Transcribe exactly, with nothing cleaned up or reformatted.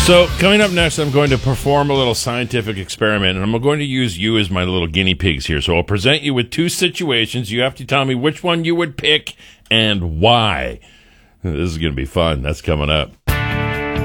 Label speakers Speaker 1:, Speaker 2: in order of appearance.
Speaker 1: So, coming up next, I'm going to perform a little scientific experiment, and I'm going to use you as my little guinea pigs here. So, I'll present you with two situations. You have to tell me which one you would pick and why. This is going to be fun. That's coming up.